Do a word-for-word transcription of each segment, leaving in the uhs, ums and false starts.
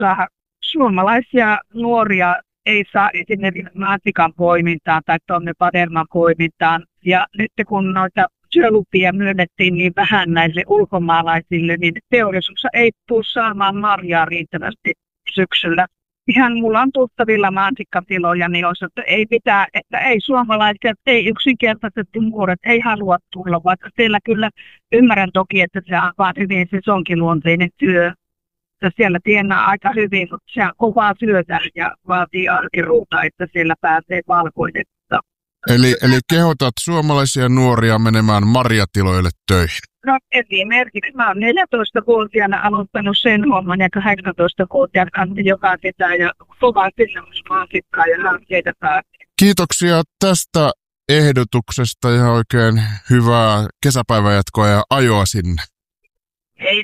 saada suomalaisia nuoria ei saa esimerkiksi mansikan poimintaan tai tuonne paderman poimintaan. Ja nyt kun noita työlupia myönnettiin niin vähän näille ulkomaalaisille, niin teollisuus ei tule saamaan marjaa riittävästi syksyllä. Ihan mulla on tuttavilla mansikkatiloja, niin olisi, että ei pitää, että ei suomalaiset, ei yksinkertaisesti nuoret, ei halua tulla, vaikka siellä kyllä ymmärrän toki, että se on vaan hyvin sesonkiluonteinen työ. Ja siellä tienaa aika hyvin, mutta se on kovaa työtä ja vaatii arkiruuta, että siellä pääsee valkoinetta. Eli, eli kehotat suomalaisia nuoria menemään marjatiloille töihin? No esimerkiksi mä oon neljätoistavuotiaana aloittanut sen homman ja kahdeksantoistavuotiaana kanssa joka ketään ja kovaa silmämusmansikkaa ja hankkeita pääsee. Kiitoksia tästä ehdotuksesta ja oikein hyvää kesäpäivänjatkoa ja ajoa sinne. Hei.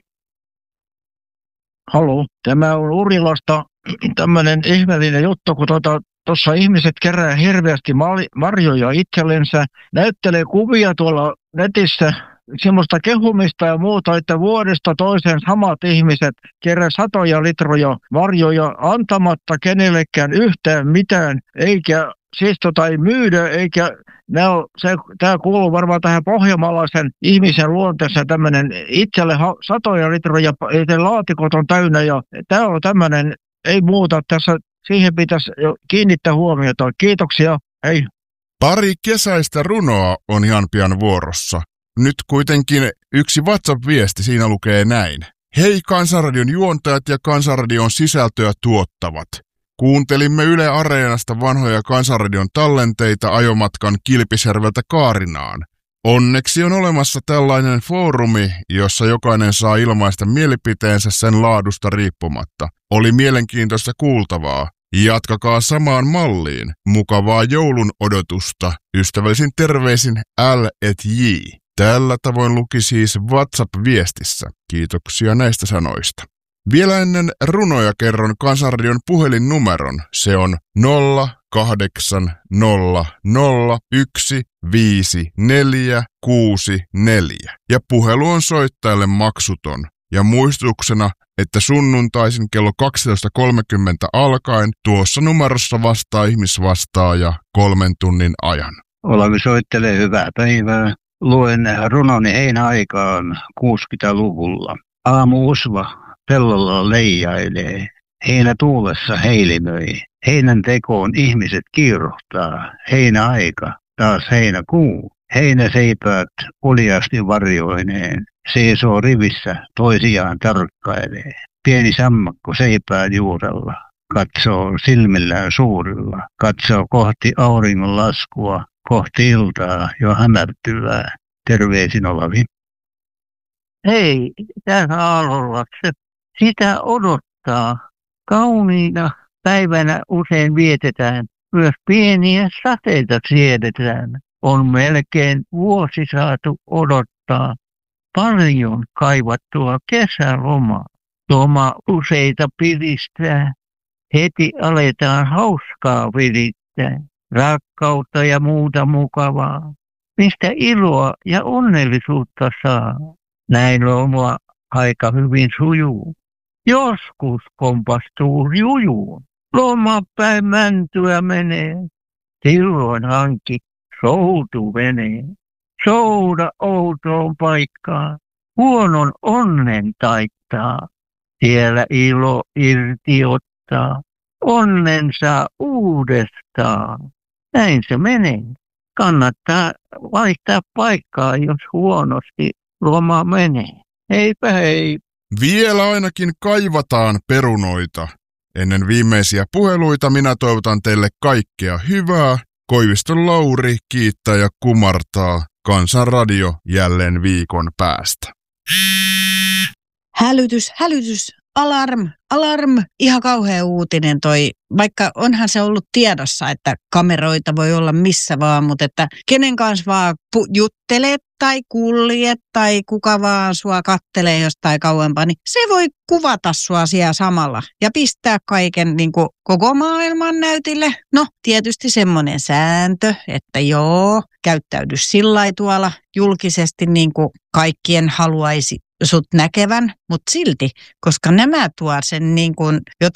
Haloo, tämä on Urilasta tämmöinen ihmeellinen juttu, kun tuota, tuossa ihmiset kerää hirveästi marjoja itsellensä, näyttelee kuvia tuolla netissä, semmoista kehumista ja muuta, että vuodesta toiseen samat ihmiset kerää satoja litroja marjoja antamatta kenellekään yhtään mitään, eikä siis tota ei myydä, eikä tämä kuuluu varmaan tähän pohjanmaalaisen ihmisen luonteeseen tämmöinen itselle ha, satoja litroja, ja laatikot on täynnä ja tämä on tämmöinen, ei muuta tässä, siihen pitäisi kiinnittää huomiota. Kiitoksia, hei. Pari kesäistä runoa on ihan pian vuorossa. Nyt kuitenkin yksi WhatsApp-viesti, siinä lukee näin. Hei Kansanradion juontajat ja Kansanradion sisältöä tuottavat. Kuuntelimme Yle Areenasta vanhoja Kansanradion tallenteita ajomatkan Kilpisjärveltä Kaarinaan. Onneksi on olemassa tällainen foorumi, jossa jokainen saa ilmaista mielipiteensä sen laadusta riippumatta. Oli mielenkiintoista kuultavaa. Jatkakaa samaan malliin. Mukavaa joulun odotusta. Ystävällisin terveisin L et J. Tällä tavoin luki siis WhatsApp-viestissä. Kiitoksia näistä sanoista. Vielä ennen runoja kerron Kansanradion puhelinnumeron. Se on nolla kahdeksan nolla nolla yksi viisi neljä kuusi neljä. Ja puhelu on soittajalle maksuton. Ja muistutuksena, että sunnuntaisin kello kaksitoista kolmekymmentä alkaen tuossa numerossa vastaa ihmisvastaaja kolmen tunnin ajan. Olavi soittelee hyvää päivää. Luen runoni heinäaikaan kuusikymmentäluvulla. Aamu usva pellolla leijailee. Heinä tuulessa heilimöi. Heinän tekoon ihmiset kiirohtaa. Heinäaika, taas heinäkuu. Heinäseipäät uljasti varjoineen. Seisoo rivissä, toisiaan tarkkailee. Pieni sammakko seipään juurella. Katsoo silmillään suurilla. Katsoo kohti auringon laskua. Kohti iltaa jo hämärtyvää. Terveisin Olavi. Hei, tässä Aallonlapset. Sitä odottaa. Kauniina päivänä usein vietetään. Myös pieniä sateita siedetään. On melkein vuosi saatu odottaa. Paljon kaivattua kesälomaa. Loma useita piristää. Heti aletaan hauskaa virittää. Rakkautta ja muuta mukavaa. Mistä iloa ja onnellisuutta saa. Näin loma aika hyvin sujuu. Joskus kompastuu jujuun. Lomapäin mäntyä menee. Silloin hanki soutu venee. Souda outoon paikkaan. Huonon onnen taittaa. Siellä ilo irti ottaa. Onnen saa uudestaan. Näin se menee. Kannattaa vaihtaa paikkaa, jos huonosti loma menee. Heipä hei. Vielä ainakin kaivataan perunoita. Ennen viimeisiä puheluita minä toivotan teille kaikkea hyvää. Koiviston Lauri kiittää ja kumartaa. Kansanradio jälleen viikon päästä. Hälytys, hälytys, alarm, alarm. Ihan kauhea uutinen toi. Vaikka onhan se ollut tiedossa, että kameroita voi olla missä vaan, mutta että kenen kanssa vaan pu- juttelet tai kuljet tai kuka vaan sua kattelee jostain kauempaa, niin se voi kuvata sua siellä samalla ja pistää kaiken niin kuin koko maailman näytille. No tietysti semmoinen sääntö, että joo, käyttäydy sillai tuolla julkisesti niin kuin kaikkien haluaisi sut näkevän, mutta silti, koska nämä tuo sen niin kuin